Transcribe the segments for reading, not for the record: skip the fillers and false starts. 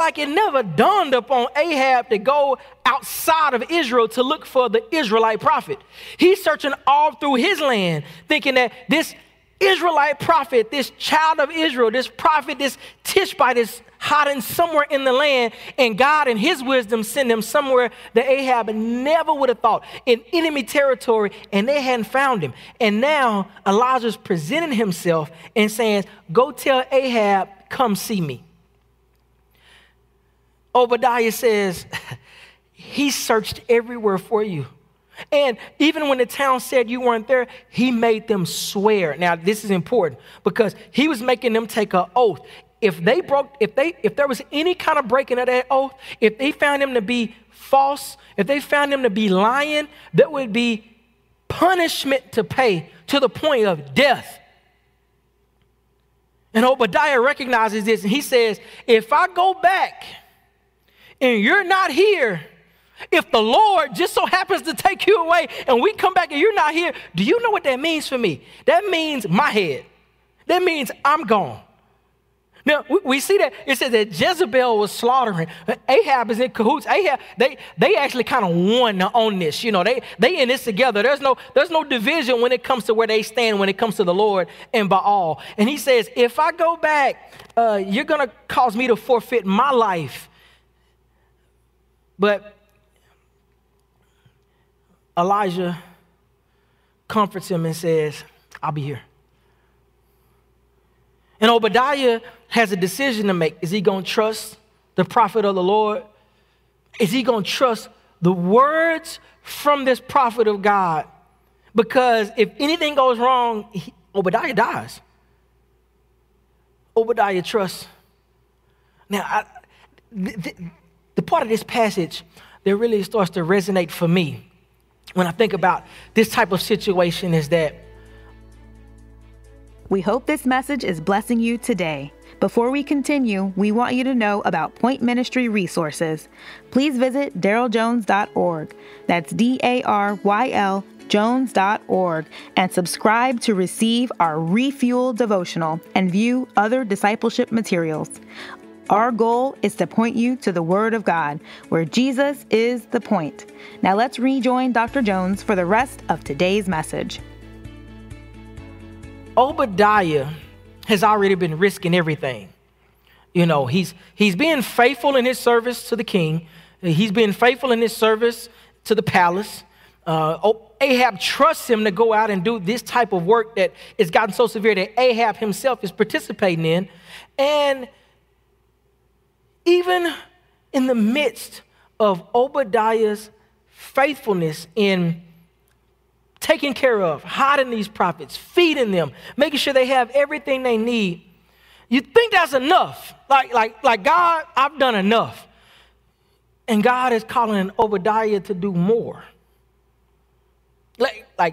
like it never dawned upon Ahab to go outside of Israel to look for the Israelite prophet. He's searching all through his land, thinking that this Israelite prophet, this child of Israel, this prophet, this Tishbite is hiding somewhere in the land, and God in his wisdom sent him somewhere that Ahab never would have thought, in enemy territory, and they hadn't found him. And now Elijah's presenting himself and saying, go tell Ahab, come see me. Obadiah says, he searched everywhere for you. And even when the town said you weren't there, he made them swear. Now, this is important because he was making them take an oath. If there was any kind of breaking of that oath, if they found him to be false, if they found him to be lying, there would be punishment to pay to the point of death. And Obadiah recognizes this, and he says, if I go back and you're not here, if the Lord just so happens to take you away and we come back and you're not here, do you know what that means for me? That means my head. That means I'm gone. Now, we see that it says that Jezebel was slaughtering. Ahab is in cahoots. Ahab, they actually kind of won on this. You know, they in this together. There's no division when it comes to where they stand when it comes to the Lord and Baal. And he says, if I go back, you're going to cause me to forfeit my life. But Elijah comforts him and says, I'll be here. And Obadiah has a decision to make. Is he going to trust the prophet of the Lord? Is he going to trust the words from this prophet of God? Because if anything goes wrong, Obadiah dies. Obadiah trusts. Now, the part of this passage that really starts to resonate for me when I think about this type of situation is that we hope this message is blessing you today. Before we continue, we want you to know about Point Ministry resources. Please visit daryljones.org. That's DARYL Jones.org and subscribe to receive our Refuel devotional and view other discipleship materials. Our goal is to point you to the Word of God, where Jesus is the point. Now let's rejoin Dr. Jones for the rest of today's message. Obadiah has already been risking everything. You know, he's being faithful in his service to the king. He's been faithful in his service to the palace. Ahab trusts him to go out and do this type of work that has gotten so severe that Ahab himself is participating in. And even in the midst of Obadiah's faithfulness in taking care of, hiding these prophets, feeding them, making sure they have everything they need, you think that's enough. Like God, I've done enough. And God is calling Obadiah to do more. I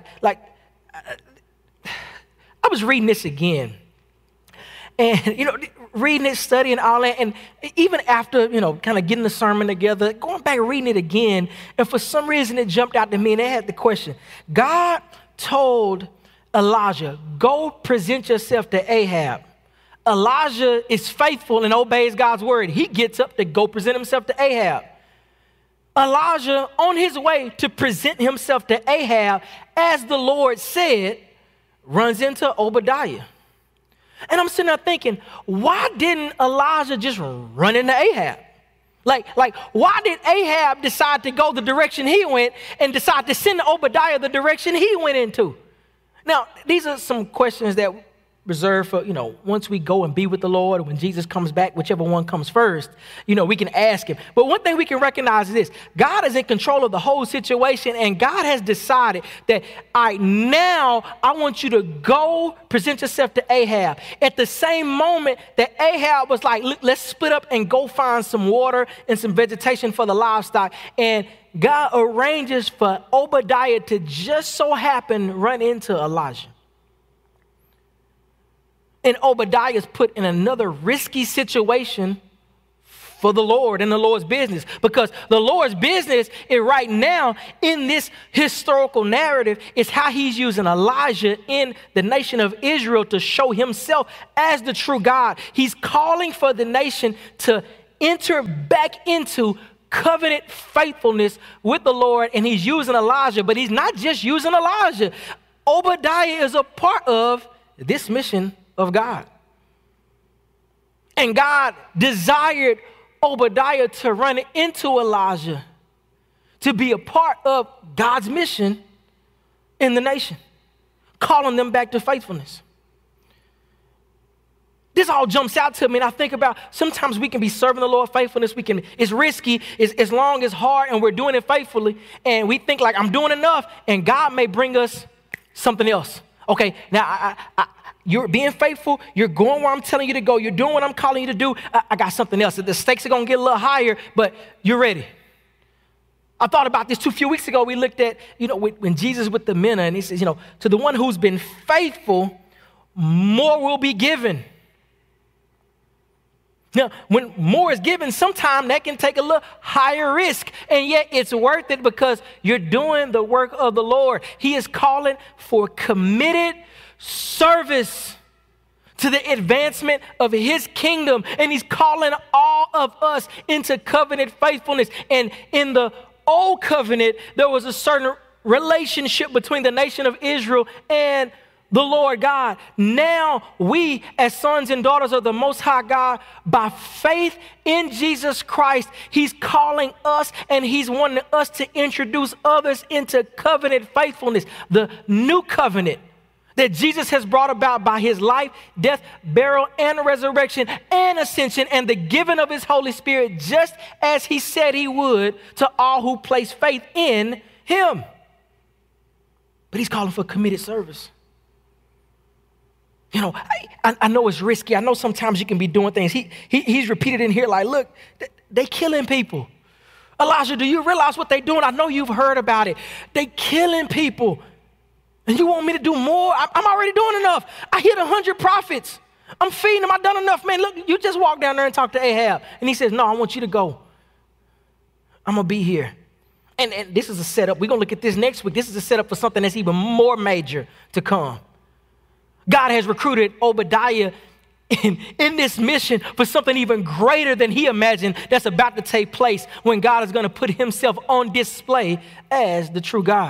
was reading this again. And, you know, reading it, studying all that, and even after, you know, kind of getting the sermon together, going back and reading it again, and for some reason it jumped out to me, and it had the question. God told Elijah, go present yourself to Ahab. Elijah is faithful and obeys God's word. He gets up to go present himself to Ahab. Elijah, on his way to present himself to Ahab, as the Lord said, runs into Obadiah. And I'm sitting there thinking, why didn't Elijah just run into Ahab? Like, why did Ahab decide to go the direction he went and decide to send Obadiah the direction he went into? Now, these are some questions that reserved for, you know, once we go and be with the Lord, when Jesus comes back, whichever one comes first, you know, we can ask him. But one thing we can recognize is this: God is in control of the whole situation, and God has decided that, all right, now I want you to go present yourself to Ahab. At the same moment that Ahab was like, let's split up and go find some water and some vegetation for the livestock, and God arranges for Obadiah to just so happen run into Elijah. And Obadiah is put in another risky situation for the Lord and the Lord's business, because the Lord's business is right now in this historical narrative is how he's using Elijah in the nation of Israel to show himself as the true God. He's calling for the nation to enter back into covenant faithfulness with the Lord, and he's using Elijah, but he's not just using Elijah. Obadiah is a part of this mission of God. And God desired Obadiah to run into Elijah to be a part of God's mission in the nation, calling them back to faithfulness. This all jumps out to me, and I think about sometimes we can be serving the Lord faithfulness. It's risky, it's long, it's hard, and we're doing it faithfully. And we think like, I'm doing enough, and God may bring us something else. Okay, now you're being faithful. You're going where I'm telling you to go. You're doing what I'm calling you to do. I got something else. The stakes are going to get a little higher, but you're ready. I thought about this 2 few weeks ago. We looked at, when Jesus with the manna, and he says, to the one who's been faithful, more will be given. Now, when more is given, sometimes that can take a little higher risk, and yet it's worth it because you're doing the work of the Lord. He is calling for committed service to the advancement of his kingdom, and he's calling all of us into covenant faithfulness. And in the old covenant, there was a certain relationship between the nation of Israel and the Lord God. Now we, as sons and daughters of the Most High God, by faith in Jesus Christ, he's calling us and he's wanting us to introduce others into covenant faithfulness, the new covenant that Jesus has brought about by his life, death, burial, and resurrection, and ascension, and the giving of his Holy Spirit, just as he said he would to all who place faith in him. But he's calling for committed service. I know it's risky. I know sometimes you can be doing things. He's repeated in here like, look, they killing people. Elijah, do you realize what they're doing? I know you've heard about it. They killing people. And you want me to do more? I'm already doing enough. I hit 100 prophets. I'm feeding them. I've done enough. Man, look, you just walk down there and talk to Ahab. And he says, no, I want you to go. I'm going to be here. And this is a setup. We're going to look at this next week. This is a setup for something that's even more major to come. God has recruited Obadiah in this mission for something even greater than he imagined that's about to take place when God is going to put himself on display as the true God.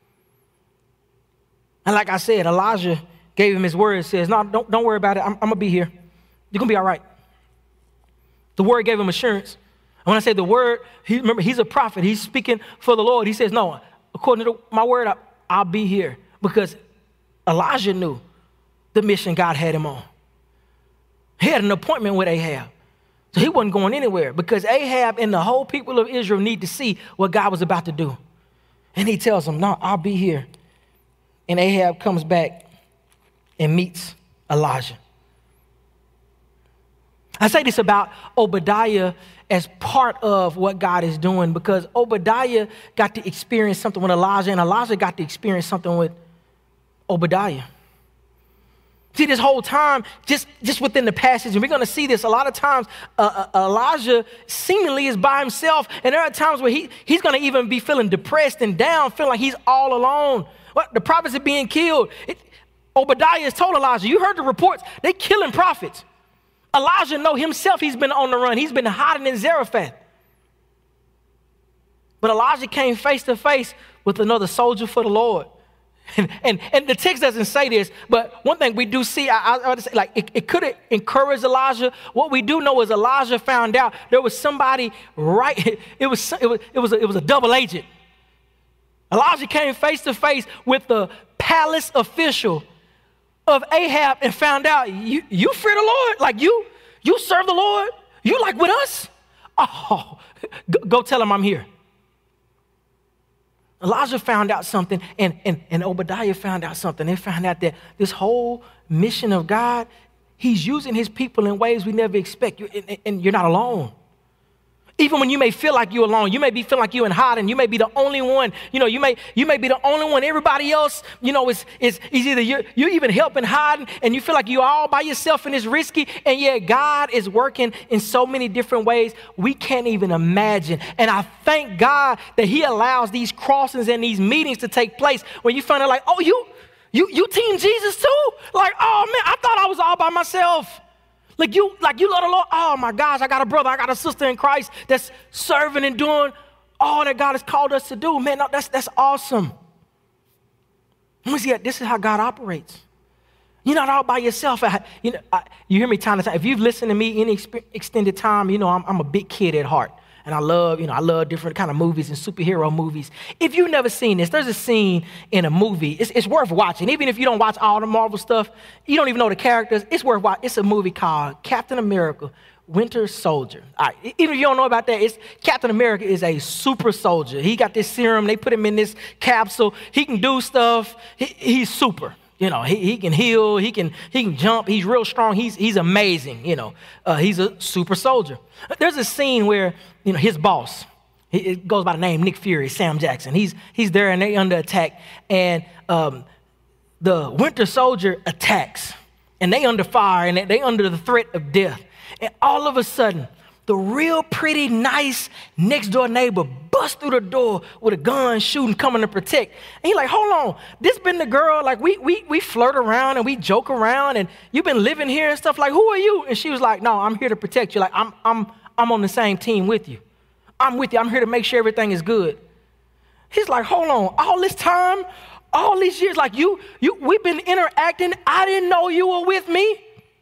And like I said, Elijah gave him his word and says, no, don't worry about it. I'm going to be here. You're going to be all right. The word gave him assurance. And when I say the word, remember, he's a prophet. He's speaking for the Lord. He says, no, according to my word, I'll be here. Because Elijah knew the mission God had him on. He had an appointment with Ahab. So he wasn't going anywhere because Ahab and the whole people of Israel need to see what God was about to do. And he tells them, no, I'll be here. And Ahab comes back and meets Elijah. I say this about Obadiah as part of what God is doing because Obadiah got to experience something with Elijah, and Elijah got to experience something with Obadiah. See, this whole time, just within the passage, and we're going to see this a lot of times, Elijah seemingly is by himself, and there are times where he's going to even be feeling depressed and down, feeling like he's all alone. What? The prophets are being killed. Obadiah has told Elijah, you heard the reports, they killing prophets. Elijah know himself he's been on the run. He's been hiding in Zarephath. But Elijah came face to face with another soldier for the Lord. And the text doesn't say this, but one thing we do see, I would say, like it could encourage Elijah. What we do know is Elijah found out there was somebody right. It was a double agent. Elijah came face to face with the palace official of Ahab and found out you fear the Lord, like you serve the Lord, you like with us. Oh, go tell him I'm here. Elijah found out something, and Obadiah found out something. They found out that this whole mission of God, he's using his people in ways we never expect. And you're not alone. Even when you may feel like you're alone, you may be feeling like you're in hiding. You may be the only one. You may be the only one. Everybody else, is either you're even helping hiding, and you feel like you're all by yourself and it's risky. And yet God is working in so many different ways we can't even imagine. And I thank God that He allows these crossings and these meetings to take place when you find out, like, oh, you team Jesus too? Like, oh man, I thought I was all by myself. Like you love the Lord. Oh my gosh, I got a brother, I got a sister in Christ that's serving and doing all that God has called us to do. Man, no, that's awesome. This is how God operates. You're not all by yourself. You hear me time to time. If you've listened to me any extended time, I'm a big kid at heart. And I love different kind of movies and superhero movies. If you've never seen this, there's a scene in a movie. It's worth watching. Even if you don't watch all the Marvel stuff, you don't even know the characters, it's worth watching. It's a movie called Captain America, Winter Soldier. All right, even if you don't know about that, Captain America is a super soldier. He got this serum. They put him in this capsule. He can do stuff. He's super. He can heal. He can jump. He's real strong. He's amazing. He's a super soldier. There's a scene where his boss, it goes by the name Nick Fury, Sam Jackson. He's there and they under attack, and the Winter Soldier attacks, and they under fire, and they under the threat of death. And all of a sudden, the real pretty, nice next door neighbor busts through the door with a gun, shooting, coming to protect. And he's like, hold on, this been the girl, like we flirt around and we joke around, and you've been living here and stuff. Like, who are you? And she was like, no, I'm here to protect you. Like, I'm on the same team with you. I'm with you. I'm here to make sure everything is good. He's like, hold on, all this time, all these years, like we've been interacting. I didn't know you were with me.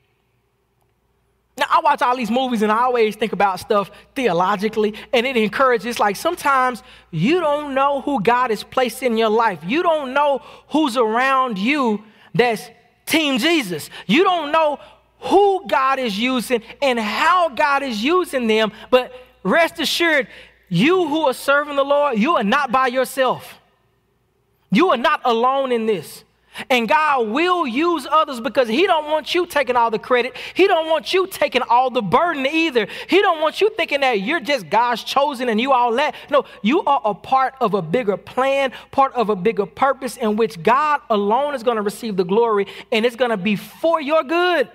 Now, I watch all these movies and I always think about stuff theologically, and it encourages, like, sometimes you don't know who God has placed in your life. You don't know who's around you that's Team Jesus. You don't know who God is using and how God is using them, but rest assured, you who are serving the Lord, you are not by yourself. You are not alone in this. And God will use others because he don't want you taking all the credit. He don't want you taking all the burden either. He don't want you thinking that you're just God's chosen and you all that. No, you are a part of a bigger plan, part of a bigger purpose in which God alone is going to receive the glory, and it's going to be for your good.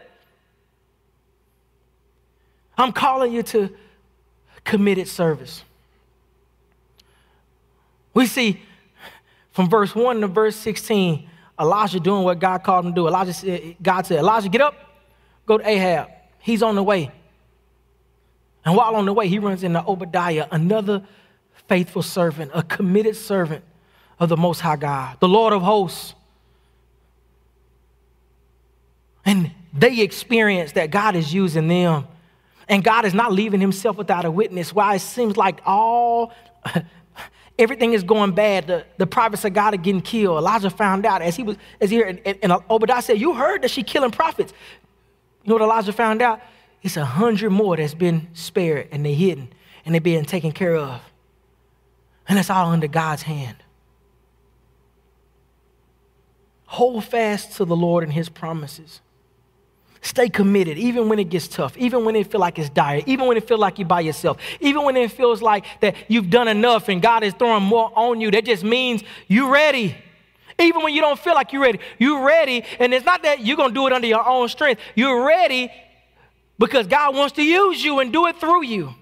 I'm calling you to committed service. We see from verse 1 to verse 16, Elijah doing what God called him to do. God said, Elijah, get up, go to Ahab. He's on the way. And while on the way, he runs into Obadiah, another faithful servant, a committed servant of the Most High God, the Lord of hosts. And they experience that God is using them. And God is not leaving himself without a witness. Why it seems like everything is going bad. The prophets of God are getting killed. Elijah found out as he heard, and Obadiah said, you heard that she's killing prophets. You know what Elijah found out? It's 100 more that's been spared and they're hidden and they're being taken care of. And it's all under God's hand. Hold fast to the Lord and his promises. Stay committed, even when it gets tough, even when it feels like it's dire, even when it feels like you're by yourself, even when it feels like that you've done enough and God is throwing more on you. That just means you're ready. Even when you don't feel like you're ready. And it's not that you're going to do it under your own strength. You're ready because God wants to use you and do it through you.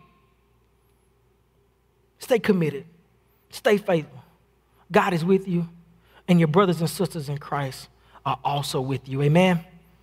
Stay committed. Stay faithful. God is with you, and your brothers and sisters in Christ are also with you. Amen.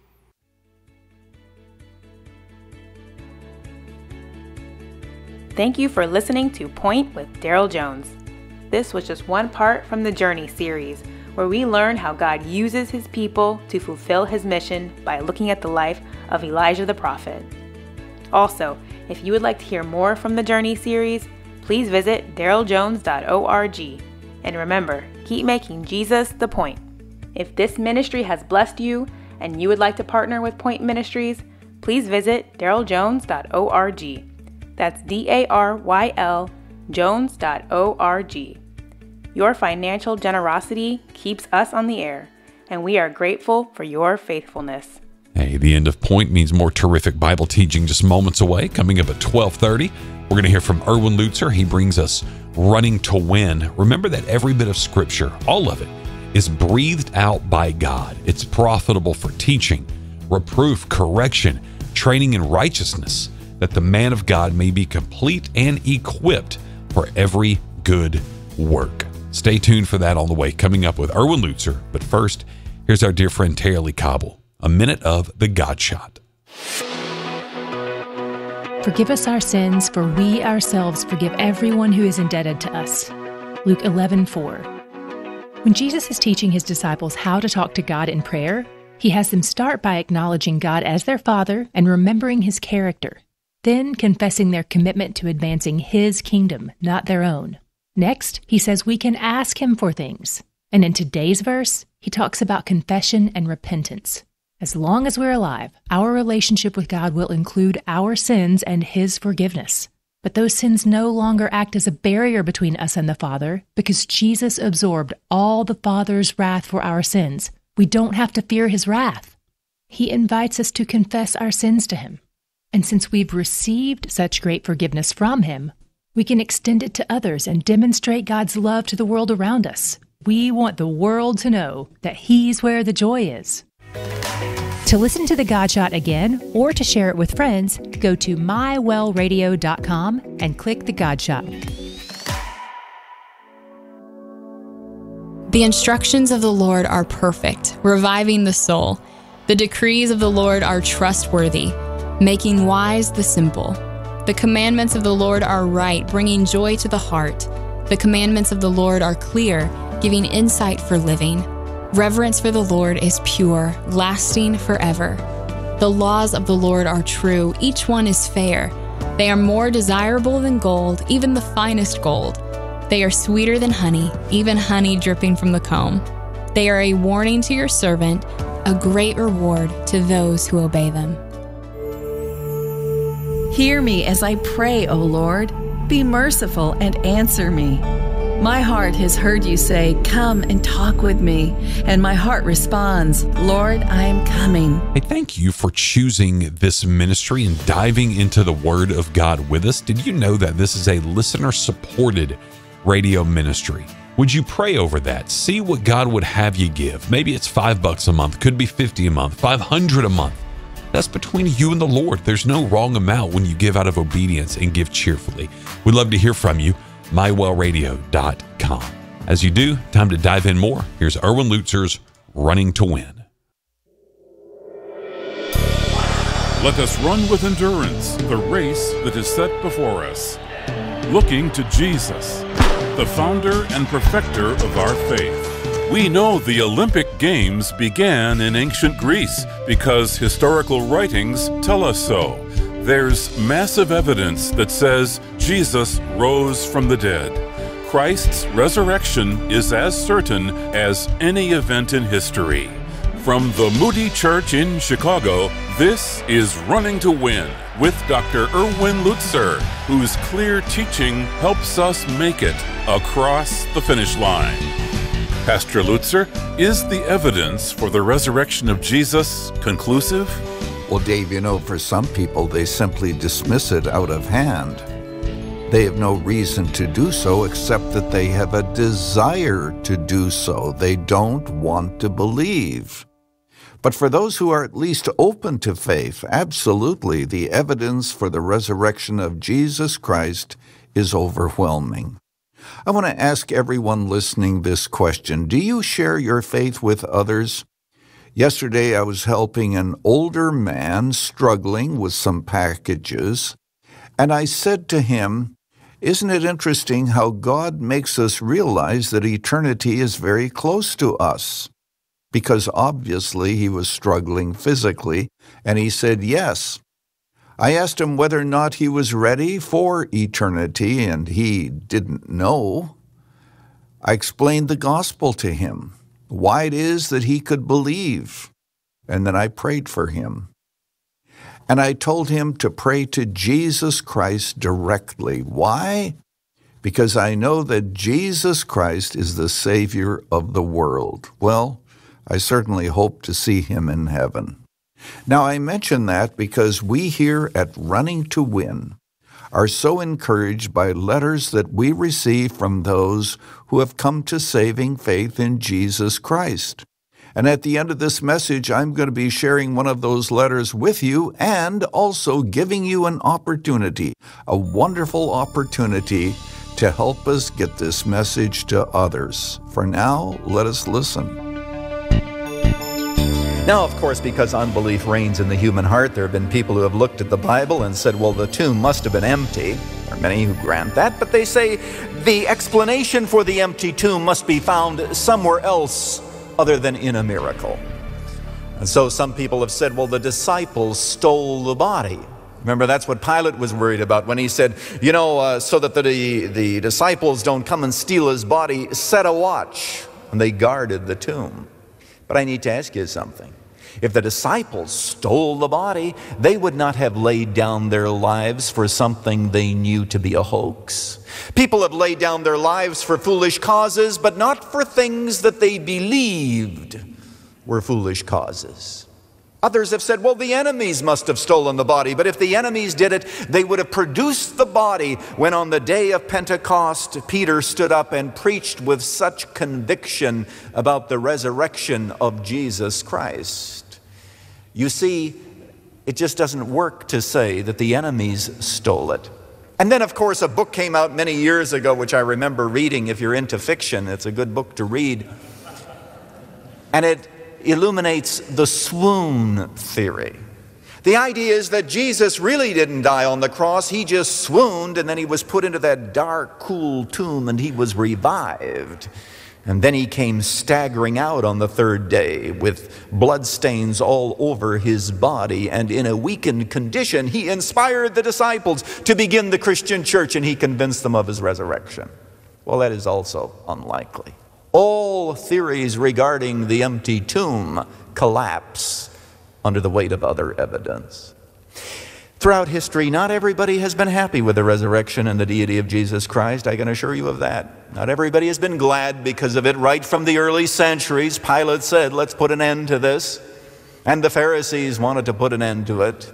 Thank you for listening to Point with Daryl Jones. This was just one part from the Journey series, where we learn how God uses his people to fulfill his mission by looking at the life of Elijah the prophet. Also, if you would like to hear more from the Journey series, please visit daryljones.org. And remember, keep making Jesus the point. If this ministry has blessed you and you would like to partner with Point Ministries, please visit daryljones.org. That's DARYL Jones.org. Your financial generosity keeps us on the air, and we are grateful for your faithfulness. Hey, the end of Point means more terrific Bible teaching just moments away. Coming up at 12:30, we're going to hear from Erwin Lutzer. He brings us Running to Win. Remember that every bit of Scripture, all of it, is breathed out by God. It's profitable for teaching, reproof, correction, training in righteousness, that the man of God may be complete and equipped for every good work. Stay tuned for that on the way, coming up with Erwin Lutzer. But first, here's our dear friend Tara Lee Cobble, a minute of the God Shot. Forgive us our sins, for we ourselves forgive everyone who is indebted to us. Luke 11:4. When Jesus is teaching his disciples how to talk to God in prayer, he has them start by acknowledging God as their Father and remembering his character, then confessing their commitment to advancing his kingdom, not their own. Next, he says we can ask him for things. And in today's verse, he talks about confession and repentance. As long as we're alive, our relationship with God will include our sins and his forgiveness. But those sins no longer act as a barrier between us and the Father, because Jesus absorbed all the Father's wrath for our sins. We don't have to fear his wrath. He invites us to confess our sins to him. And since we've received such great forgiveness from him, we can extend it to others and demonstrate God's love to the world around us. We want the world to know that he's where the joy is. To listen to The God Shot again or to share it with friends, go to mywellradio.com and click The God Shot. The instructions of the Lord are perfect, reviving the soul. The decrees of the Lord are trustworthy, making wise the simple. The commandments of the Lord are right, bringing joy to the heart. The commandments of the Lord are clear, giving insight for living. Reverence for the Lord is pure, lasting forever. The laws of the Lord are true, each one is fair. They are more desirable than gold, even the finest gold. They are sweeter than honey, even honey dripping from the comb. They are a warning to your servant, a great reward to those who obey them. Hear me as I pray, O Lord. Be merciful and answer me. My heart has heard you say, "Come and talk with me." And my heart responds, "Lord, I am coming." Hey, thank you for choosing this ministry and diving into the Word of God with us. Did you know that this is a listener-supported radio ministry? Would you pray over that? See what God would have you give. Maybe it's $5 a month, could be $50 a month, $500 a month. That's between you and the Lord. There's no wrong amount when you give out of obedience and give cheerfully. We'd love to hear from you. mywellradio.com. As you do, time to dive in more. Here's Erwin Lutzer's Running to Win. Let us run with endurance the race that is set before us, looking to Jesus, the founder and perfecter of our faith. We know the Olympic Games began in ancient Greece because historical writings tell us so. There's massive evidence that says Jesus rose from the dead. Christ's resurrection is as certain as any event in history. From the Moody Church in Chicago, this is Running to Win with Dr. Erwin Lutzer, whose clear teaching helps us make it across the finish line. Pastor Lutzer, is the evidence for the resurrection of Jesus conclusive? Well, Dave, for some people, they simply dismiss it out of hand. They have no reason to do so except that they have a desire to do so. They don't want to believe. But for those who are at least open to faith, absolutely, the evidence for the resurrection of Jesus Christ is overwhelming. I want to ask everyone listening this question. Do you share your faith with others? Yesterday, I was helping an older man struggling with some packages, and I said to him, "Isn't it interesting how God makes us realize that eternity is very close to us?" Because obviously he was struggling physically, and he said yes. I asked him whether or not he was ready for eternity, and he didn't know. I explained the gospel to him, why it is that he could believe, and then I prayed for him. And I told him to pray to Jesus Christ directly. Why? Because I know that Jesus Christ is the Savior of the world. Well, I certainly hope to see him in heaven. Now, I mention that because we here at Running to Win are so encouraged by letters that we receive from those who have come to saving faith in Jesus Christ. And at the end of this message, I'm going to be sharing one of those letters with you and also giving you an opportunity, a wonderful opportunity to help us get this message to others. For now, let us listen. Now, of course, because unbelief reigns in the human heart, there have been people who have looked at the Bible and said, well, the tomb must have been empty. There are many who grant that, but they say the explanation for the empty tomb must be found somewhere else other than in a miracle. And so some people have said, well, the disciples stole the body. Remember, that's what Pilate was worried about when he said, so that the disciples don't come and steal his body, set a watch. And they guarded the tomb. But I need to ask you something. If the disciples stole the body, they would not have laid down their lives for something they knew to be a hoax. People have laid down their lives for foolish causes, but not for things that they believed were foolish causes. Others have said, well, the enemies must have stolen the body, but if the enemies did it, they would have produced the body when on the day of Pentecost, Peter stood up and preached with such conviction about the resurrection of Jesus Christ. You see, it just doesn't work to say that the enemies stole it. And then, of course, a book came out many years ago, which I remember reading. If you're into fiction, it's a good book to read. And it illuminates the swoon theory. The idea is that Jesus really didn't die on the cross. He just swooned, and then he was put into that dark, cool tomb, and he was revived. And then he came staggering out on the third day with bloodstains all over his body, and in a weakened condition, he inspired the disciples to begin the Christian church, and he convinced them of his resurrection. Well, that is also unlikely. All theories regarding the empty tomb collapse under the weight of other evidence. Throughout history, not everybody has been happy with the resurrection and the deity of Jesus Christ. I can assure you of that. Not everybody has been glad because of it. Right from the early centuries, Pilate said, let's put an end to this. And the Pharisees wanted to put an end to it.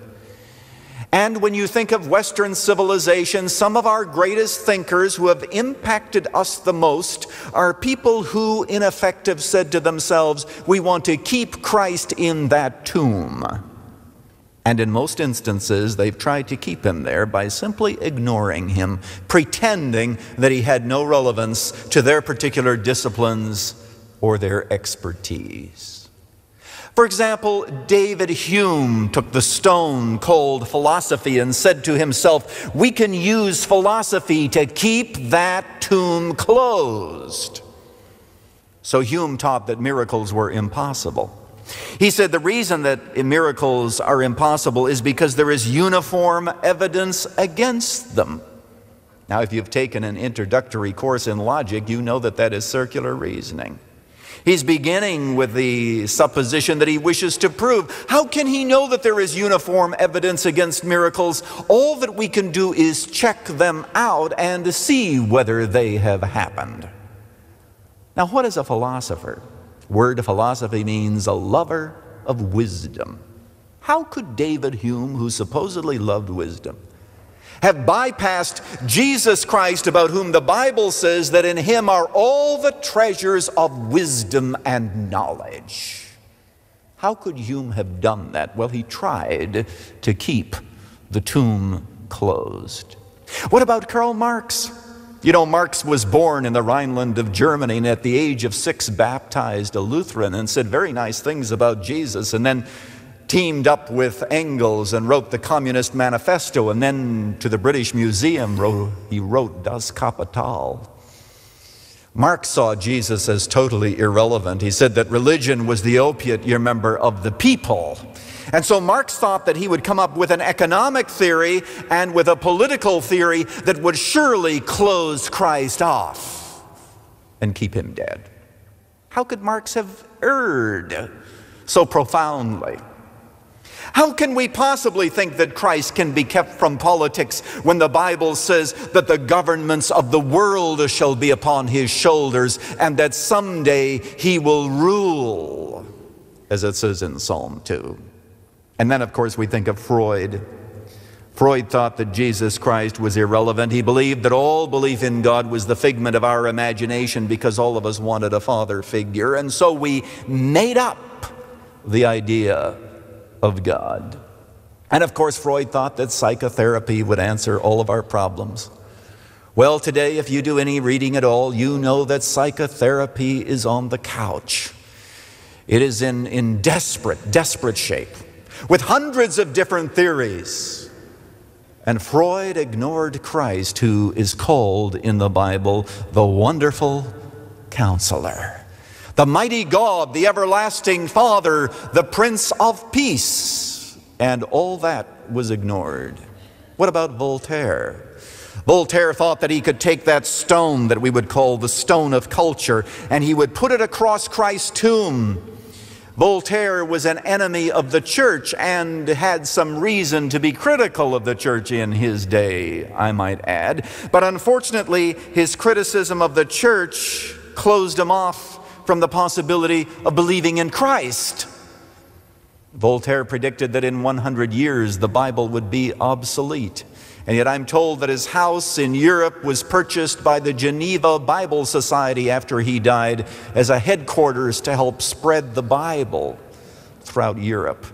And when you think of Western civilization, some of our greatest thinkers who have impacted us the most are people who, in effect, have said to themselves, we want to keep Christ in that tomb. And in most instances, they've tried to keep him there by simply ignoring him, pretending that he had no relevance to their particular disciplines or their expertise. For example, David Hume took the stone called philosophy and said to himself, we can use philosophy to keep that tomb closed. So Hume taught that miracles were impossible. He said the reason that miracles are impossible is because there is uniform evidence against them. Now, if you've taken an introductory course in logic, you know that that is circular reasoning. He's beginning with the supposition that he wishes to prove. How can he know that there is uniform evidence against miracles? All that we can do is check them out and see whether they have happened. Now, what is a philosopher? The word philosophy means a lover of wisdom. How could David Hume, who supposedly loved wisdom, have bypassed Jesus Christ, about whom the Bible says that in him are all the treasures of wisdom and knowledge? How could Hume have done that? Well, he tried to keep the tomb closed. What about Karl Marx? You know, Marx was born in the Rhineland of Germany, and at the age of 6 baptized a Lutheran and said very nice things about Jesus, and then teamed up with Engels and wrote the Communist Manifesto, and then to the British Museum he wrote Das Kapital. Marx saw Jesus as totally irrelevant. He said that religion was the opiate, you remember, of the people. And so Marx thought that he would come up with an economic theory and with a political theory that would surely close Christ off and keep him dead. How could Marx have erred so profoundly? How can we possibly think that Christ can be kept from politics when the Bible says that the governments of the world shall be upon his shoulders and that someday he will rule, as it says in Psalm 2? And then, of course, we think of Freud. Freud thought that Jesus Christ was irrelevant. He believed that all belief in God was the figment of our imagination because all of us wanted a father figure. And so we made up the idea of God. And of course, Freud thought that psychotherapy would answer all of our problems. Well, today, if you do any reading at all, you know that psychotherapy is on the couch. It is in desperate shape, with hundreds of different theories. And Freud ignored Christ, who is called in the Bible the Wonderful Counselor, the mighty God, the everlasting Father, the Prince of Peace. And all that was ignored. What about Voltaire? Voltaire thought that he could take that stone that we would call the stone of culture, and he would put it across Christ's tomb. Voltaire was an enemy of the church and had some reason to be critical of the church in his day, I might add. But unfortunately, his criticism of the church closed him off from the possibility of believing in Christ. Voltaire predicted that in 100 years the Bible would be obsolete. And yet I'm told that his house in Europe was purchased by the Geneva Bible Society after he died as a headquarters to help spread the Bible throughout Europe.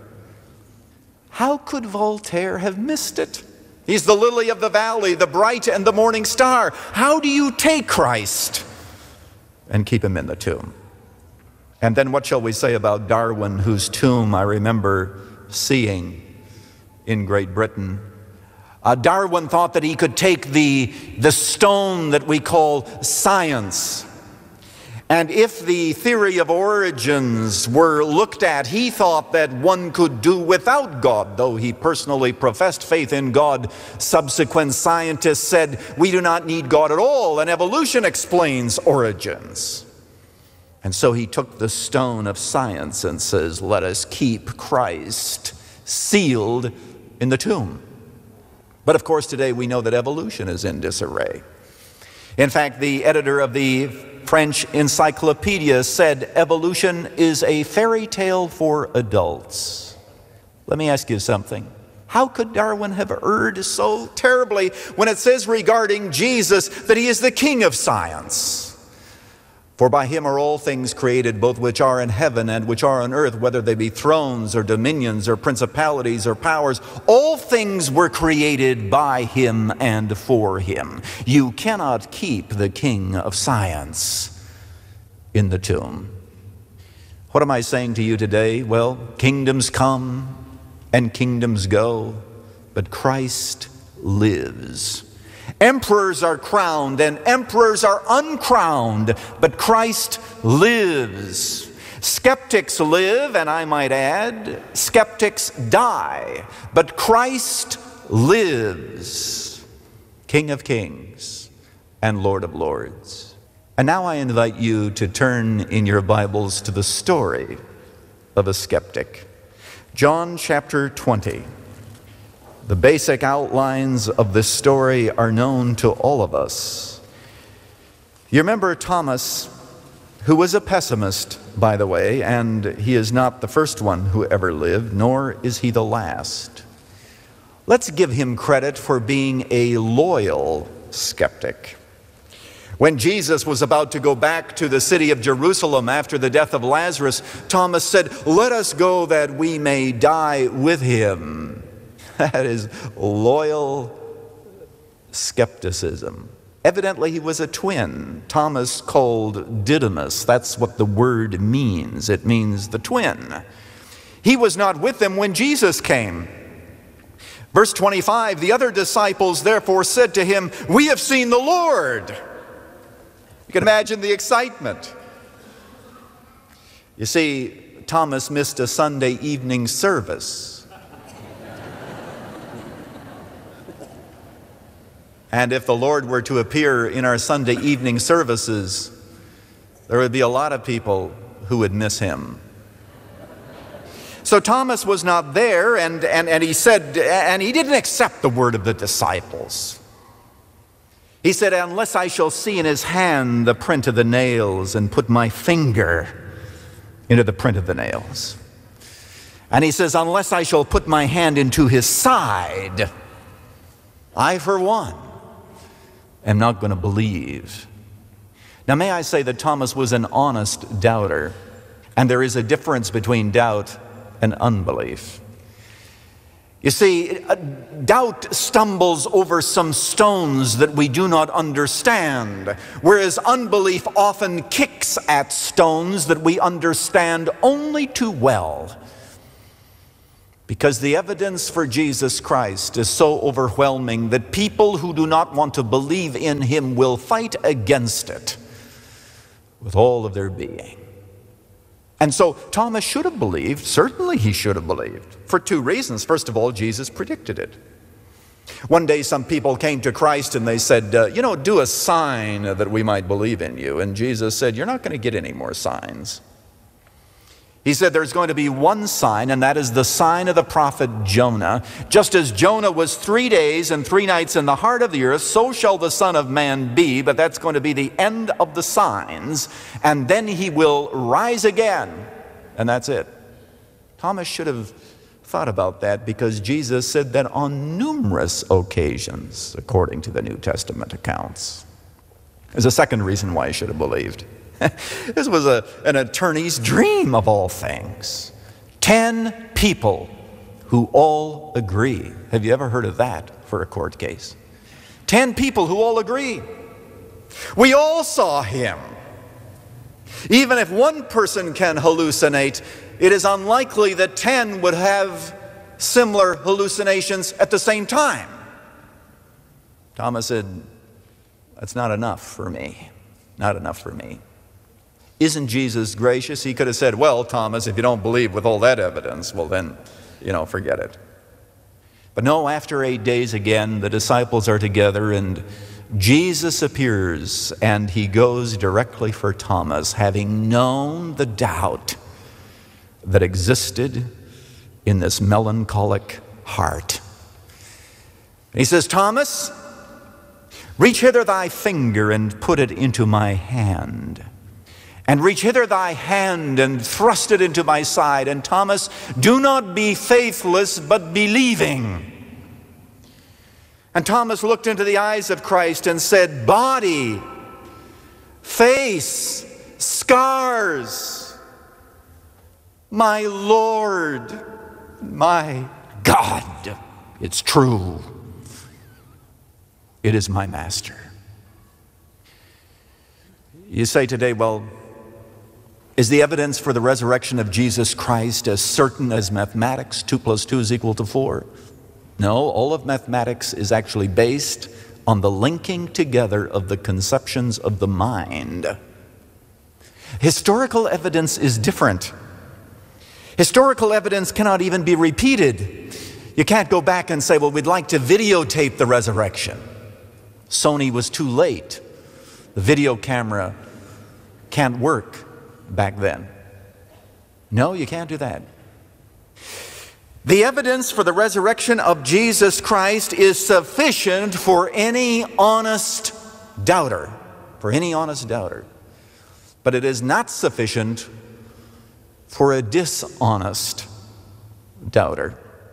How could Voltaire have missed it? He's the lily of the valley, the bright and the morning star. How do you take Christ and keep him in the tomb? And then what shall we say about Darwin, whose tomb I remember seeing in Great Britain? Darwin thought that he could take the stone that we call science, and if the theory of origins were looked at, he thought that one could do without God. Though he personally professed faith in God, subsequent scientists said, we do not need God at all, and evolution explains origins. And so he took the stone of science and says, let us keep Christ sealed in the tomb. But of course, today we know that evolution is in disarray. In fact, the editor of the French Encyclopedia said evolution is a fairy tale for adults. Let me ask you something. How could Darwin have erred so terribly when it says regarding Jesus that he is the king of science? For by him are all things created, both which are in heaven and which are on earth, whether they be thrones or dominions or principalities or powers. All things were created by him and for him. You cannot keep the king of science in the tomb. What am I saying to you today? Well, kingdoms come and kingdoms go, but Christ lives. Emperors are crowned and emperors are uncrowned, but Christ lives. Skeptics live, and I might add, skeptics die, but Christ lives, King of kings and Lord of lords. And now I invite you to turn in your Bibles to the story of a skeptic. John chapter 20. The basic outlines of this story are known to all of us. You remember Thomas, who was a pessimist, by the way, and he is not the first one who ever lived, nor is he the last. Let's give him credit for being a loyal skeptic. When Jesus was about to go back to the city of Jerusalem after the death of Lazarus, Thomas said, "Let us go that we may die with him." That is loyal skepticism. Evidently, he was a twin. Thomas called Didymus. That's what the word means. It means the twin. He was not with them when Jesus came. Verse 25, the other disciples therefore said to him, "We have seen the Lord." You can imagine the excitement. You see, Thomas missed a Sunday evening service. And if the Lord were to appear in our Sunday evening services, there would be a lot of people who would miss him. So Thomas was not there, and he said, and he didn't accept the word of the disciples. He said, "Unless I shall see in his hand the print of the nails and put my finger into the print of the nails." And he says, "Unless I shall put my hand into his side, I for one am not going to believe." Now, may I say that Thomas was an honest doubter, and there is a difference between doubt and unbelief. You see, doubt stumbles over some stones that we do not understand, whereas unbelief often kicks at stones that we understand only too well. Because the evidence for Jesus Christ is so overwhelming that people who do not want to believe in him will fight against it with all of their being. And so Thomas should have believed, certainly he should have believed, for two reasons. First of all, Jesus predicted it. One day some people came to Christ and they said, do a sign that we might believe in you. And Jesus said, you're not going to get any more signs. He said there's going to be one sign, and that is the sign of the prophet Jonah. Just as Jonah was 3 days and 3 nights in the heart of the earth, so shall the Son of Man be, but that's going to be the end of the signs, and then he will rise again, and that's it. Thomas should have thought about that because Jesus said that on numerous occasions, according to the New Testament accounts. There's a second reason why he should have believed. This was an attorney's dream of all things. 10 people who all agree. Have you ever heard of that for a court case? 10 people who all agree. We all saw him. Even if one person can hallucinate, it is unlikely that 10 would have similar hallucinations at the same time. Thomas said, that's not enough for me. Not enough for me. Isn't Jesus gracious? He could have said, well, Thomas, if you don't believe with all that evidence, well then, forget it. But no, after 8 days again, the disciples are together and Jesus appears and he goes directly for Thomas, having known the doubt that existed in this melancholic heart. He says, Thomas, reach hither thy finger and put it into my hand. And reach hither thy hand and thrust it into my side. And Thomas, do not be faithless, but believing. And Thomas looked into the eyes of Christ and said, body, face, scars, my Lord, my God, it's true. It is my master. You say today, well, is the evidence for the resurrection of Jesus Christ as certain as mathematics? 2 + 2 = 4? No, all of mathematics is actually based on the linking together of the conceptions of the mind. Historical evidence is different. Historical evidence cannot even be repeated. You can't go back and say, well, we'd like to videotape the resurrection. Sony was too late. The video camera can't work back then. No, you can't do that. The evidence for the resurrection of Jesus Christ is sufficient for any honest doubter. For any honest doubter. But it is not sufficient for a dishonest doubter.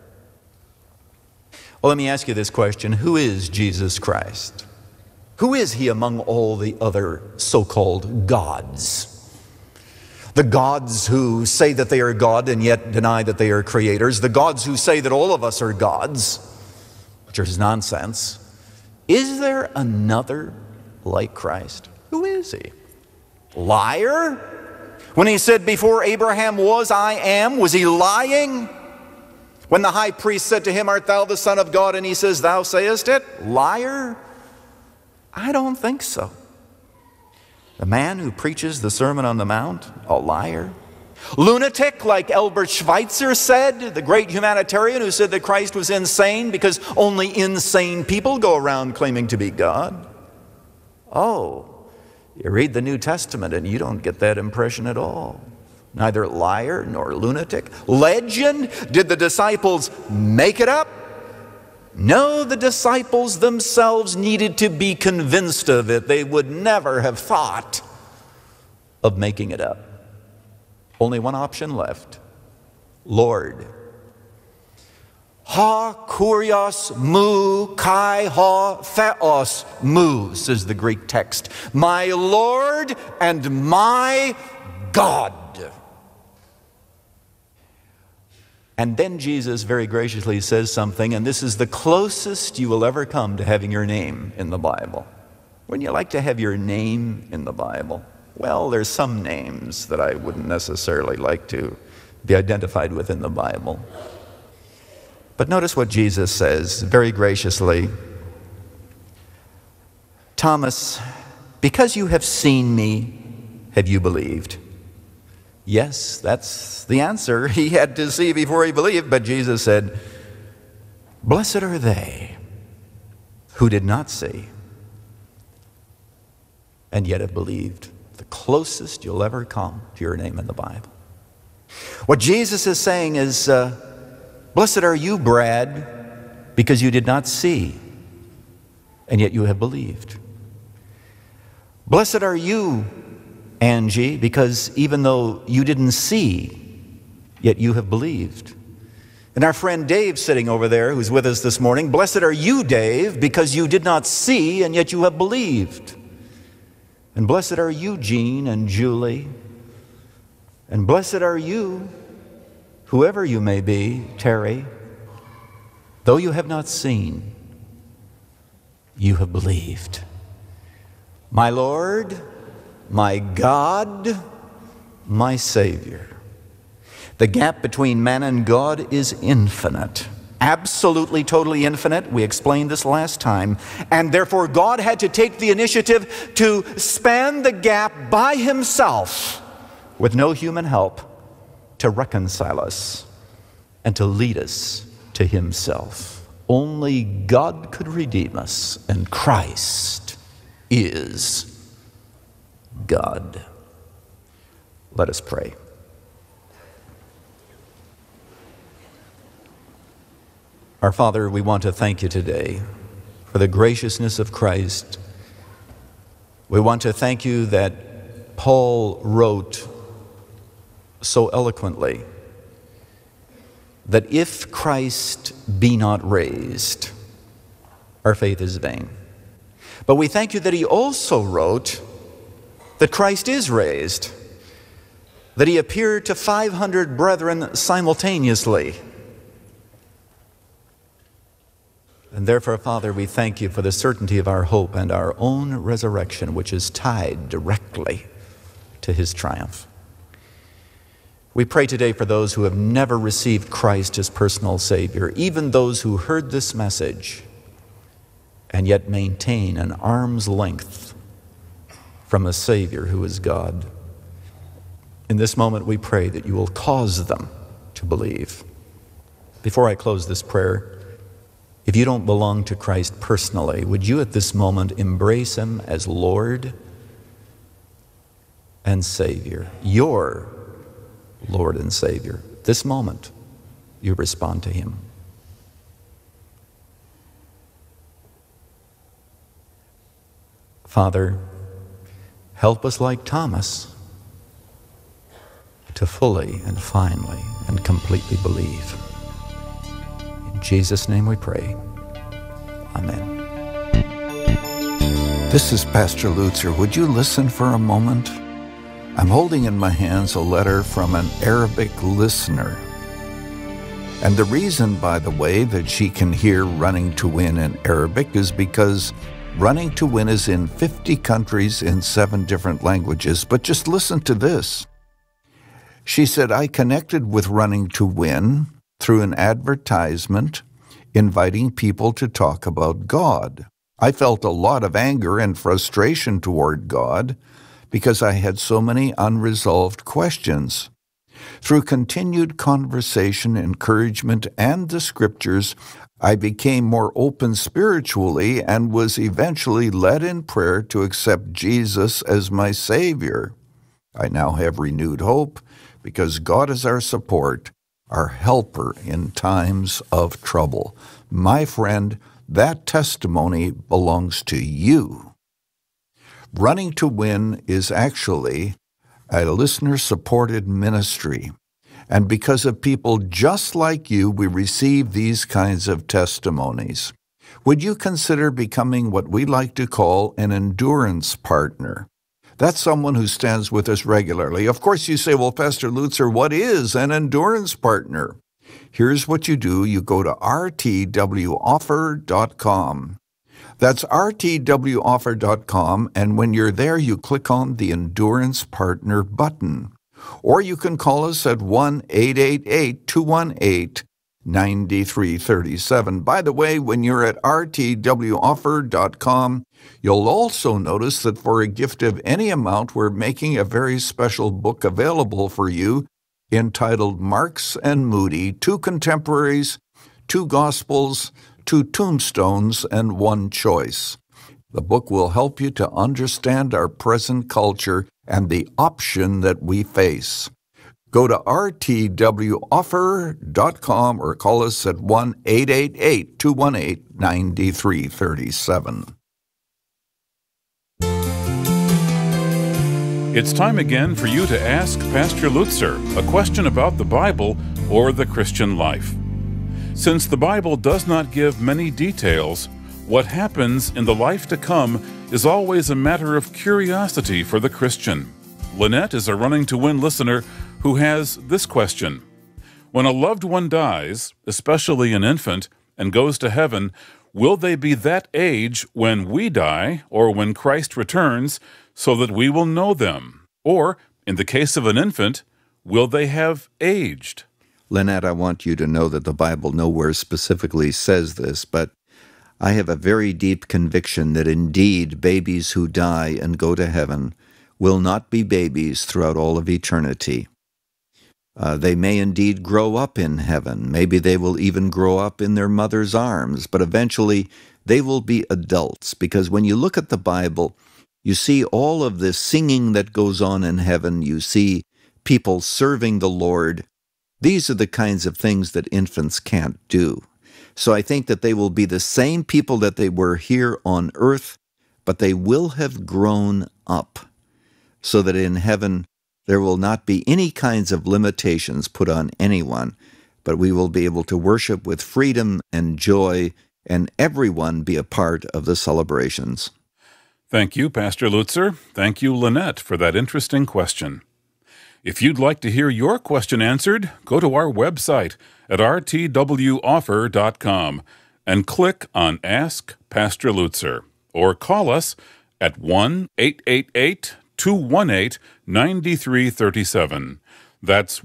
Well, let me ask you this question. Who is Jesus Christ? Who is he among all the other so-called gods? The gods who say that they are God and yet deny that they are creators. The gods who say that all of us are gods, which is nonsense. Is there another like Christ? Who is he? Liar? When he said, before Abraham was, I am, was he lying? When the high priest said to him, art thou the Son of God? And he says, thou sayest it? Liar? I don't think so. The man who preaches the Sermon on the Mount, a liar. Lunatic, like Albert Schweitzer said, the great humanitarian who said that Christ was insane because only insane people go around claiming to be God. Oh, you read the New Testament and you don't get that impression at all. Neither liar nor lunatic. Legend? Did the disciples make it up? No, the disciples themselves needed to be convinced of it. They would never have thought of making it up. Only one option left. Lord. Ha kurios mu kai ha theos mu, says the Greek text. My Lord and my God. And then Jesus very graciously says something, and this is the closest you will ever come to having your name in the Bible. Wouldn't you like to have your name in the Bible? Well, there's some names that I wouldn't necessarily like to be identified with in the Bible. But notice what Jesus says very graciously. Thomas, because you have seen me, have you believed? Yes, that's the answer. He had to see before he believed, but Jesus said, blessed are they who did not see and yet have believed. The closest you'll ever come to your name in the Bible. What Jesus is saying is, blessed are you, Brad, because you did not see and yet you have believed. Blessed are you, Angie, because even though you didn't see, yet you have believed. And our friend Dave sitting over there, who's with us this morning, blessed are you, Dave, because you did not see and yet you have believed. And blessed are you, Jean and Julie. And blessed are you, whoever you may be, Terry, though you have not seen, you have believed. My Lord, my God, my Savior. The gap between man and God is infinite. Absolutely, totally infinite. We explained this last time. And therefore, God had to take the initiative to span the gap by himself with no human help to reconcile us and to lead us to himself. Only God could redeem us, and Christ is God. Let us pray. Our Father, we want to thank you today for the graciousness of Christ. We want to thank you that Paul wrote so eloquently that if Christ be not raised, our faith is vain. But we thank you that he also wrote that Christ is raised, that he appeared to 500 brethren simultaneously. And therefore, Father, we thank you for the certainty of our hope and our own resurrection, which is tied directly to his triumph. We pray today for those who have never received Christ as personal Savior, even those who heard this message and yet maintain an arm's length from a Savior who is God. In this moment, we pray that you will cause them to believe. Before I close this prayer, if you don't belong to Christ personally, would you at this moment embrace him as Lord and Savior, your Lord and Savior? This moment, you respond to him. Father, help us like Thomas to fully and finally and completely believe. In Jesus' name we pray. Amen. This is Pastor Lutzer. Would you listen for a moment? I'm holding in my hands a letter from an Arabic listener. And the reason, by the way, that she can hear Running to Win in Arabic is because Running to Win is in 50 countries in 7 different languages. But just listen to this. She said, I connected with Running to Win through an advertisement inviting people to talk about God. I felt a lot of anger and frustration toward God because I had so many unresolved questions. Through continued conversation, encouragement, and the scriptures, I became more open spiritually and was eventually led in prayer to accept Jesus as my Savior. I now have renewed hope because God is our support, our helper in times of trouble. My friend, that testimony belongs to you. Running to Win is actually a listener-supported ministry. And because of people just like you, we receive these kinds of testimonies. Would you consider becoming what we like to call an endurance partner? That's someone who stands with us regularly. Of course, you say, well, Pastor Lutzer, what is an endurance partner? Here's what you do. You go to rtwoffer.com. That's rtwoffer.com, and when you're there, you click on the Endurance Partner button. Or you can call us at 1-888-218-9337. By the way, when you're at rtwoffer.com, you'll also notice that for a gift of any amount, we're making a very special book available for you entitled Marks and Moody, 2 Contemporaries, 2 Gospels, 2 Tombstones, and 1 Choice. The book will help you to understand our present culture and the option that we face. Go to rtwoffer.com or call us at 1-888-218-9337. It's time again for you to ask Pastor Lutzer a question about the Bible or the Christian life. Since the Bible does not give many details, what happens in the life to come is always a matter of curiosity for the Christian. Lynette is a Running to Win listener who has this question. When a loved one dies, especially an infant, and goes to heaven, will they be that age when we die or when Christ returns so that we will know them? Or, in the case of an infant, will they have aged? Lynette, I want you to know that the Bible nowhere specifically says this, but I have a very deep conviction that indeed babies who die and go to heaven will not be babies throughout all of eternity. They may indeed grow up in heaven. Maybe they will even grow up in their mother's arms, but eventually they will be adults, because when you look at the Bible, you see all of the singing that goes on in heaven. You see people serving the Lord. These are the kinds of things that infants can't do. So I think that they will be the same people that they were here on earth, but they will have grown up so that in heaven there will not be any kinds of limitations put on anyone, but we will be able to worship with freedom and joy, and everyone be a part of the celebrations. Thank you, Pastor Lutzer. Thank you, Lynette, for that interesting question. If you'd like to hear your question answered, go to our website at rtwoffer.com and click on Ask Pastor Lutzer, or call us at 1-888-218-9337. That's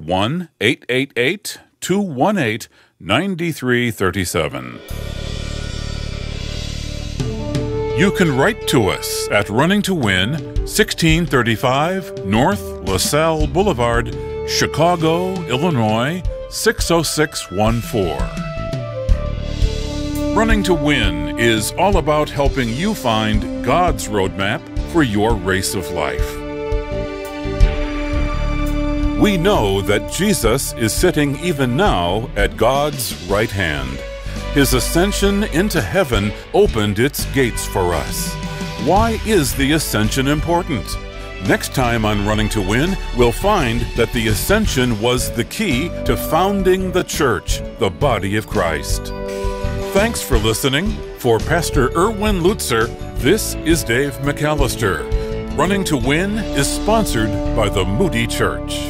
1-888-218-9337. You can write to us at Running to Win, 1635 North LaSalle Boulevard, Chicago, Illinois, 60614. Running to Win is all about helping you find God's roadmap for your race of life. We know that Jesus is sitting even now at God's right hand. His ascension into heaven opened its gates for us. Why is the ascension important? Next time on Running to Win, we'll find that the ascension was the key to founding the church, the body of Christ. Thanks for listening. For Pastor Erwin Lutzer, this is Dave McAllister. Running to Win is sponsored by the Moody Church.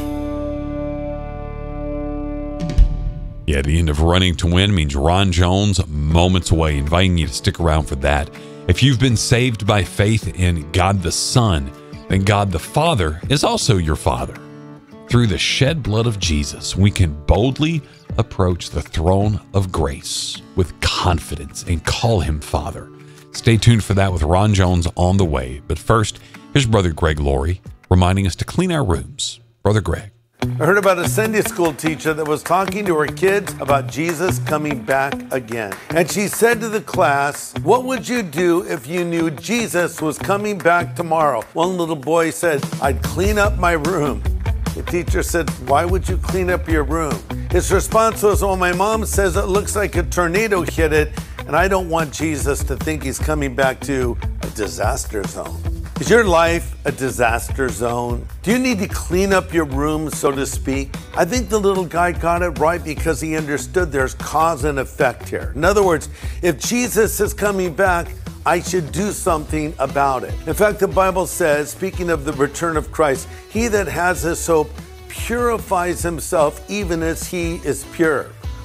Yeah, the end of Running to Win means Ron Jones, moments away, inviting you to stick around for that. If you've been saved by faith in God the Son, then God the Father is also your Father. Through the shed blood of Jesus, we can boldly approach the throne of grace with confidence and call him Father. Stay tuned for that with Ron Jones on the way. But first, here's Brother Greg Laurie reminding us to clean our rooms. Brother Greg. I heard about a Sunday school teacher that was talking to her kids about Jesus coming back again. And she said to the class, "What would you do if you knew Jesus was coming back tomorrow?" One little boy said, "I'd clean up my room." The teacher said, "Why would you clean up your room?" His response was, "Well, my mom says it looks like a tornado hit it, and I don't want Jesus to think he's coming back to a disaster zone." Is your life a disaster zone? Do you need to clean up your room, so to speak? I think the little guy got it right because he understood there's cause and effect here. In other words, if Jesus is coming back, I should do something about it. In fact, the Bible says, speaking of the return of Christ, he that has this hope purifies himself even as he is pure.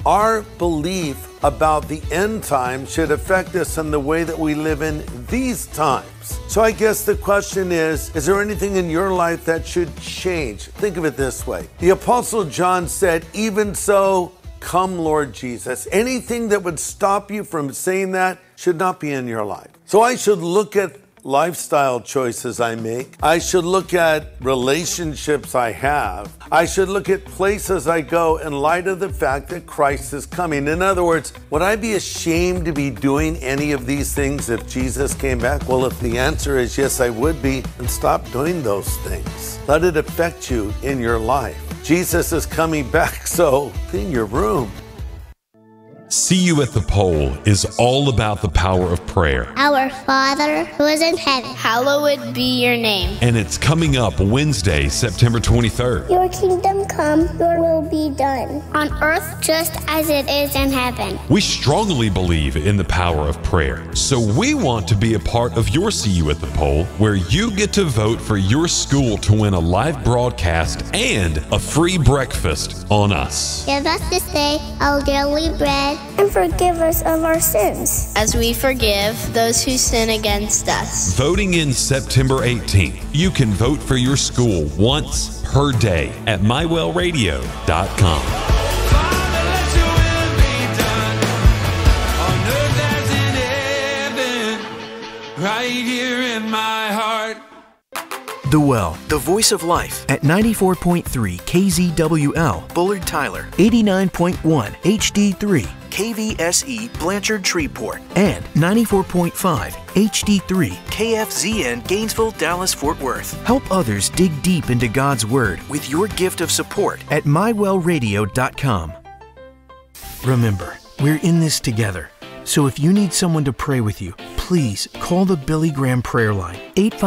Our belief about the end time should affect us in the way that we live in these times. So I guess the question is there anything in your life that should change? Think of it this way. The Apostle John said, "Even so, come Lord Jesus." Anything that would stop you from saying that should not be in your life. So I should look at lifestyle choices I make. I should look at relationships I have. I should look at places I go in light of the fact that Christ is coming. In other words, would I be ashamed to be doing any of these things if Jesus came back? Well, if the answer is yes, I would be, then stop doing those things. Let it affect you in your life. Jesus is coming back, so clean your room. See You at the Pole is all about the power of prayer. Our Father who is in heaven, hallowed be your name. And it's coming up Wednesday, September 23rd. Your kingdom come, your will be done, on earth just as it is in heaven. We strongly believe in the power of prayer, so we want to be a part of your See You at the Pole, where you get to vote for your school to win a live broadcast and a free breakfast on us. Give us this day our daily bread, and forgive us of our sins, as we forgive those who sin against us. Voting in September 18th. You can vote for your school once per day at mywellradio.com. Right here in my heart. The Well, the voice of life at 94.3 KZWL, Bullard Tyler, 89.1 HD3, KVSE, Blanchard Shreveport, and 94.5 HD3, KFZN, Gainesville, Dallas, Fort Worth. Help others dig deep into God's Word with your gift of support at mywellradio.com. Remember, we're in this together. So if you need someone to pray with you, please call the Billy Graham prayer line,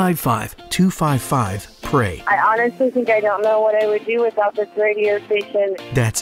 855-255-PRAY. I honestly think I don't know what I would do without this radio station. That's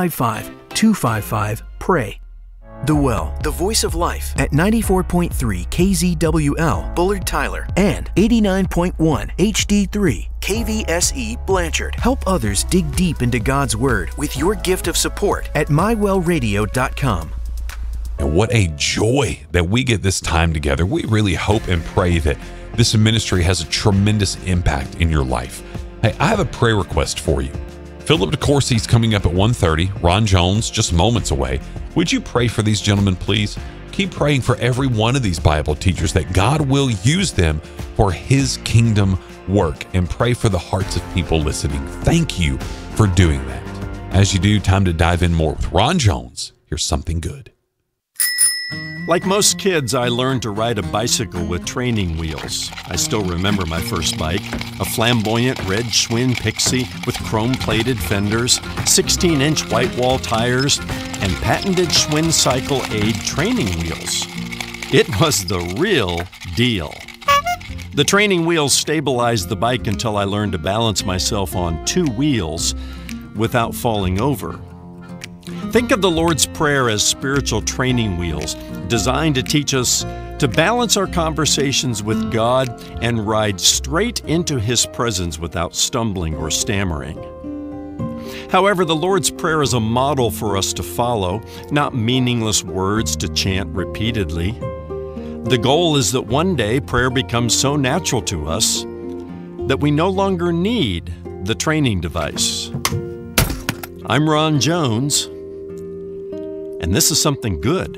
855-255-PRAY. The Well, the voice of life at 94.3 KZWL, Bullard Tyler, and 89.1 HD3, KVSE, Blanchard. Help others dig deep into God's Word with your gift of support at mywellradio.com. And what a joy that we get this time together. We really hope and pray that this ministry has a tremendous impact in your life. Hey, I have a prayer request for you. Philip DeCourcy is coming up at 1:30. Ron Jones, just moments away. Would you pray for these gentlemen, please? Keep praying for every one of these Bible teachers that God will use them for His kingdom work, and pray for the hearts of people listening. Thank you for doing that. As you do, time to dive in more with Ron Jones. Here's something good. Like most kids, I learned to ride a bicycle with training wheels. I still remember my first bike, a flamboyant red Schwinn Pixie with chrome-plated fenders, 16-inch white wall tires, and patented Schwinn Cycle Aid training wheels. It was the real deal. The training wheels stabilized the bike until I learned to balance myself on two wheels without falling over. Think of the Lord's Prayer as spiritual training wheels designed to teach us to balance our conversations with God and ride straight into His presence without stumbling or stammering. However, the Lord's Prayer is a model for us to follow, not meaningless words to chant repeatedly. The goal is that one day prayer becomes so natural to us that we no longer need the training device. I'm Ron Jones, and this is something good.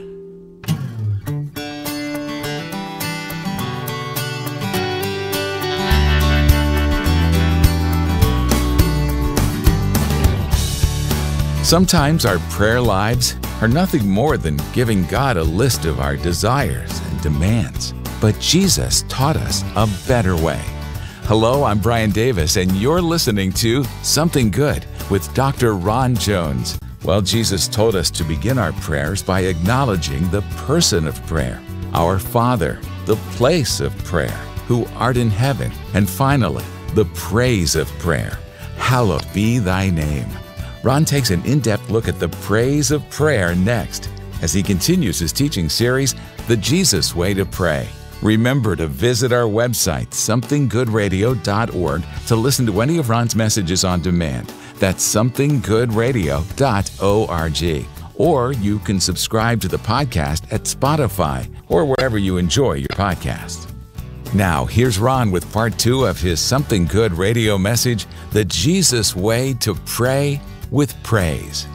Sometimes our prayer lives are nothing more than giving God a list of our desires and demands. But Jesus taught us a better way. Hello, I'm Brian Davis, and you're listening to Something Good with Dr. Ron Jones. Well, Jesus told us to begin our prayers by acknowledging the person of prayer, our Father, the place of prayer, who art in heaven, and finally, the praise of prayer. Hallowed be thy name. Ron takes an in-depth look at the praise of prayer next, as he continues his teaching series, The Jesus Way to Pray. Remember to visit our website, somethinggoodradio.org, to listen to any of Ron's messages on demand. That's somethinggoodradio.org. or you can subscribe to the podcast at Spotify or wherever you enjoy your podcast. Now, here's Ron with part 2 of his Something Good radio message, The Jesus Way to Pray with Praise.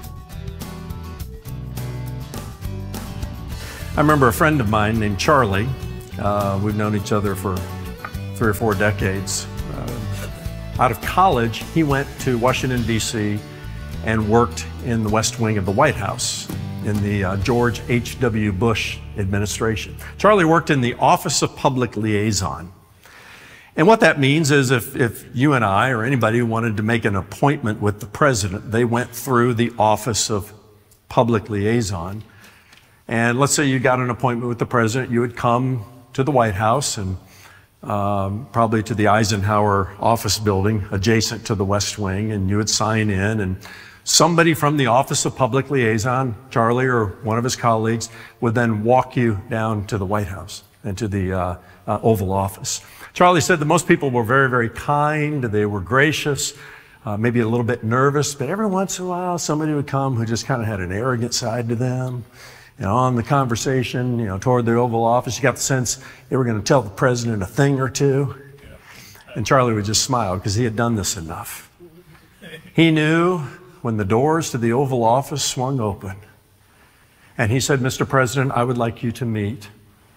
I remember a friend of mine named Charlie. We've known each other for 3 or 4 decades. Out of college, he went to Washington, D.C. and worked in the West Wing of the White House in the George H.W. Bush administration. Charlie worked in the Office of Public Liaison. And what that means is if you and I or anybody wanted to make an appointment with the president, they went through the Office of Public Liaison. And let's say you got an appointment with the president, you would come to the White House and probably to the Eisenhower office building adjacent to the West Wing, and you would sign in, and somebody from the Office of Public Liaison, Charlie or one of his colleagues, would then walk you down to the White House and to the Oval Office. Charlie said that most people were very, very kind. They were gracious, maybe a little bit nervous, but every once in a while somebody would come who just kind of had an arrogant side to them. And on the conversation, toward the Oval Office, you got the sense they were going to tell the president a thing or two. And Charlie would just smile because he had done this enough. He knew when the doors to the Oval Office swung open, and he said, "Mr. President, I would like you to meet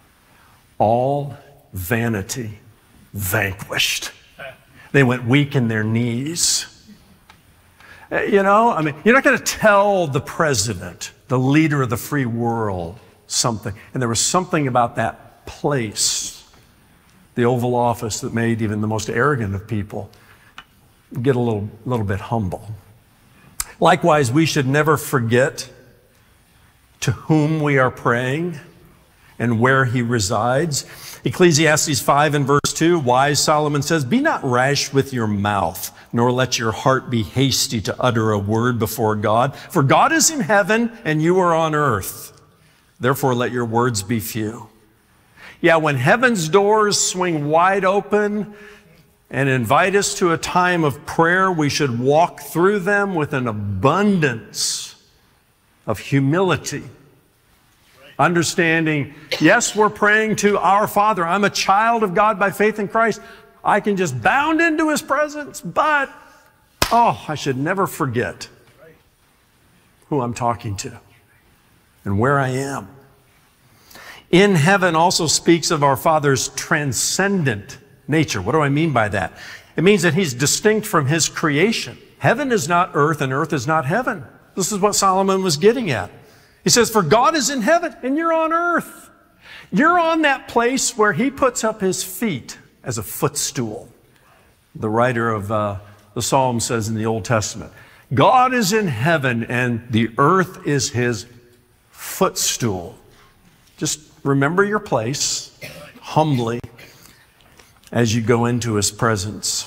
all vanity vanquished." They went weak in their knees. You're not going to tell the president, the leader of the free world, something. And there was something about that place, the Oval Office, that made even the most arrogant of people get a little bit humble. Likewise, we should never forget to whom we are praying and where he resides. Ecclesiastes 5 and verse 2, wise Solomon says, "Be not rash with your mouth, nor let your heart be hasty to utter a word before God. For God is in heaven and you are on earth. Therefore let your words be few." Yeah, when heaven's doors swing wide open and invite us to a time of prayer, we should walk through them with an abundance of humility. Understanding, yes, we're praying to our Father. I'm a child of God by faith in Christ. I can just bound into his presence, but, I should never forget who I'm talking to and where I am. In heaven also speaks of our Father's transcendent nature. What do I mean by that? It means that he's distinct from his creation. Heaven is not earth and earth is not heaven. This is what Solomon was getting at. He says, for God is in heaven and you're on earth. You're on that place where he puts up his feet as a footstool. The writer of the Psalm says in the Old Testament, God is in heaven and the earth is his footstool. Just remember your place humbly as you go into his presence.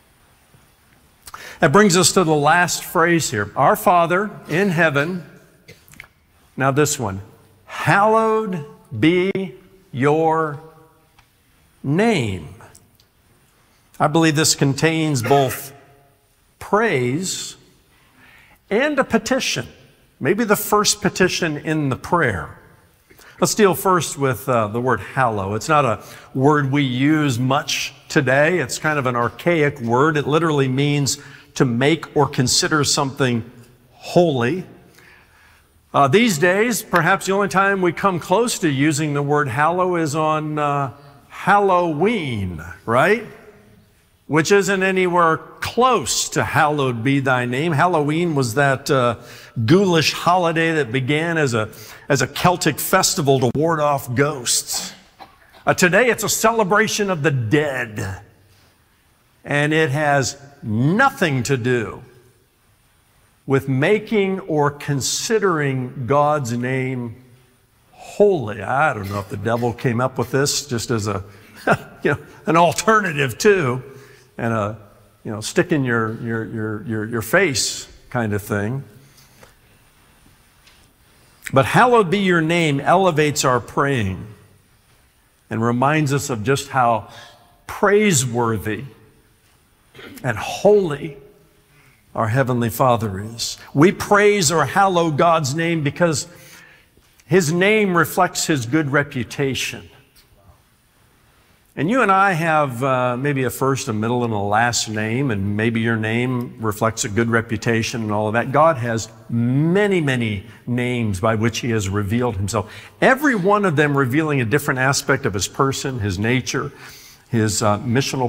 That brings us to the last phrase here. Our Father in heaven. Now this one, hallowed be your name. I believe this contains both praise and a petition. Maybe the first petition in the prayer. Let's deal first with the word hallow. It's not a word we use much today. It's kind of an archaic word. It literally means to make or consider something holy. These days, perhaps the only time we come close to using the word hallow is on Halloween, right? Which isn't anywhere close to hallowed be thy name. Halloween was that ghoulish holiday that began as a Celtic festival to ward off ghosts. Today, it's a celebration of the dead. And it has nothing to do with making or considering God's name holy. I don't know if the devil came up with this just as a, an alternative too, and a, stick in your face kind of thing. But hallowed be your name elevates our praying and reminds us of just how praiseworthy and holy our Heavenly Father is. We praise or hallow God's name because His name reflects His good reputation. And you and I have maybe a first, a middle, and a last name, and maybe your name reflects a good reputation and all of that. God has many, many names by which He has revealed Himself. Every one of them revealing a different aspect of His person, His nature, His missional